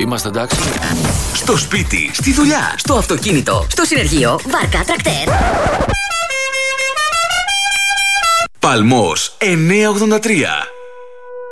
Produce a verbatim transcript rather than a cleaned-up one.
Είμαστε εντάξει? Στο σπίτι, στη δουλειά, στο αυτοκίνητο, στο συνεργείο, βάρκα, τρακτέρ. Παλμός εννιακόσια ογδόντα τρία.